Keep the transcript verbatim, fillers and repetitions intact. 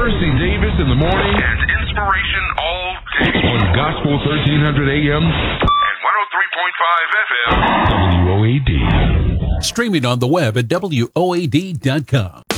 Mercy Davis in the morning. And inspiration all day. On Gospel thirteen hundred A M. And one oh three point five F M. W O A D. Streaming on the web at W O A D dot com.